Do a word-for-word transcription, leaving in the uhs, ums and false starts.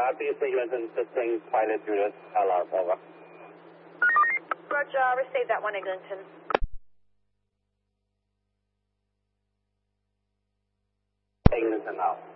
copy. Sequence insisting pilot unit L R, over. Roger, I received that one, Eglinton. Eglinton now.